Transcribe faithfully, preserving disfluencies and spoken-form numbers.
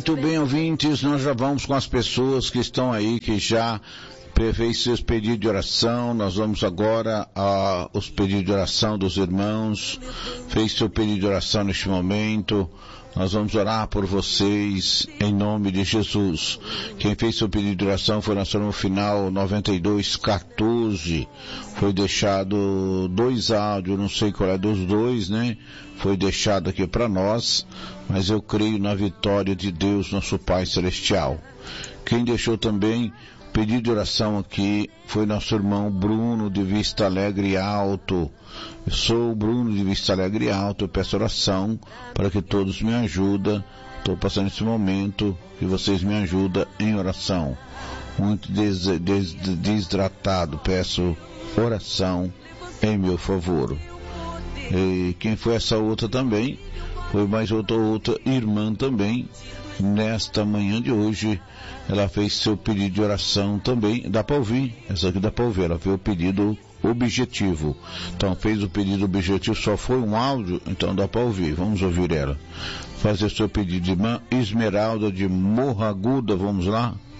Muito bem, ouvintes, nós já vamos com as pessoas que estão aí, que já fez seus pedidos de oração. Nós vamos agora aos pedidos de oração dos irmãos. Fez seu pedido de oração neste momento. Nós vamos orar por vocês em nome de Jesus. Quem fez seu pedido de oração foi nosso no final noventa e dois quatorze. Foi deixado dois áudios, não sei qual é dos dois, né? Foi deixado aqui para nós, mas eu creio na vitória de Deus, nosso Pai Celestial. Quem deixou também pedido de oração aqui foi nosso irmão Bruno de Vista Alegre Alto. Eu sou o Bruno de Vista Alegre Alto, eu peço oração para que todos me ajudem. Estou passando esse momento que vocês me ajudem em oração. Muito des, des, desidratado, peço oração em meu favor. E quem foi essa outra também? Foi mais outra, outra irmã também. Nesta manhã de hoje, ela fez seu pedido de oração também. Dá para ouvir, essa aqui dá para ouvir. Ela fez o pedido objetivo. Então fez o pedido objetivo, só foi um áudio, então dá para ouvir. Vamos ouvir ela. Fazer seu pedido de irmã Esmeralda de Morro Aguda, vamos lá.